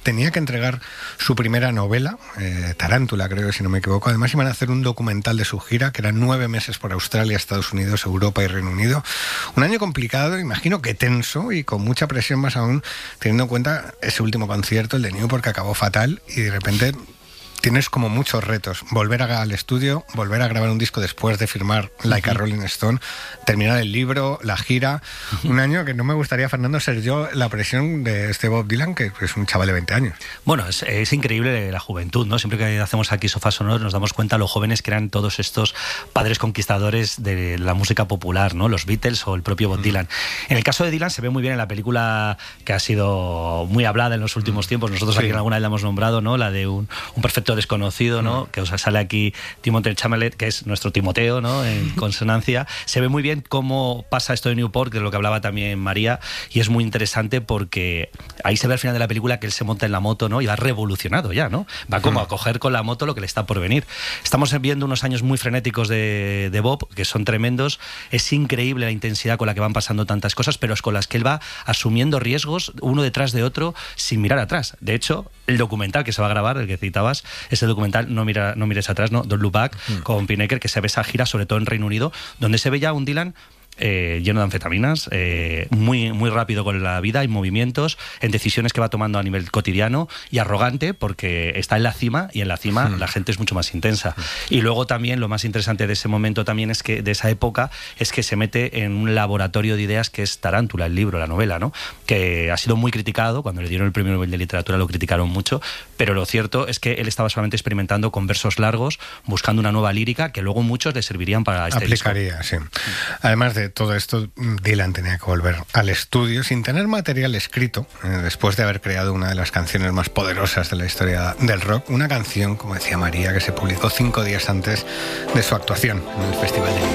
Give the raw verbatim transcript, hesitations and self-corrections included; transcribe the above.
tenía que entregar su primera novela, eh, Tarántula, creo, si no me equivoco. Además iban a hacer un documental de su gira, que eran nueve meses por Australia, Estados Unidos, Europa y Reino Unido. Un año complicado, imagino que tenso y con mucha presión, más aún teniendo en cuenta ese último concierto, el de Newport, que acabó fatal, y de repente tienes como muchos retos. Volver a, al estudio, volver a grabar un disco después de firmar Like a Rolling Stone, terminar el libro, la gira. Un año que no me gustaría, Fernando, ser yo la presión de este Bob Dylan, que es un chaval de veinte años. Bueno, es, es increíble la juventud, ¿no? Siempre que hacemos aquí Sofá Sonoro nos damos cuenta lo jóvenes que eran todos estos padres conquistadores de la música popular, ¿no? Los Beatles o el propio Bob mm. Dylan. En el caso de Dylan se ve muy bien en la película que ha sido muy hablada en los últimos tiempos. Nosotros sí. aquí en alguna vez la hemos nombrado, ¿no? La de un, un perfecto desconocido, ¿no? Mm. Que os sale aquí Timothée Chalamet, que es nuestro Timoteo, ¿no? En consonancia. Se ve muy bien cómo pasa esto de Newport, que es lo que hablaba también María, y es muy interesante porque ahí se ve al final de la película que él se monta en la moto, ¿no? Y va revolucionado ya, ¿no? Va como mm. a coger con la moto lo que le está por venir. Estamos viendo unos años muy frenéticos de, de Bob, que son tremendos. Es increíble la intensidad con la que van pasando tantas cosas, pero es con las que él va asumiendo riesgos uno detrás de otro sin mirar atrás. De hecho, el documental que se va a grabar, el que citabas, es el documental No, mira, no mires atrás, ¿no? Don't Look Back, mm. con Pinecker, que se ve esa gira, sobre todo en Reino Unido, donde se ve ya un Dylan Eh, lleno de anfetaminas, eh, muy, muy rápido con la vida, en movimientos, en decisiones que va tomando a nivel cotidiano, y arrogante porque está en la cima, y en la cima mm. la gente es mucho más intensa. Mm. Y luego también lo más interesante de ese momento también es que, de esa época, es que se mete en un laboratorio de ideas que es Tarántula, el libro, la novela, ¿no? Que ha sido muy criticado. Cuando le dieron el premio Nobel de Literatura lo criticaron mucho, pero lo cierto es que él estaba solamente experimentando con versos largos, buscando una nueva lírica que luego muchos le servirían para este Aplicaría, disco. sí. Además de todo esto, Dylan tenía que volver al estudio sin tener material escrito, eh, después de haber creado una de las canciones más poderosas de la historia del rock, una canción, como decía María, que se publicó cinco días antes de su actuación en el Festival de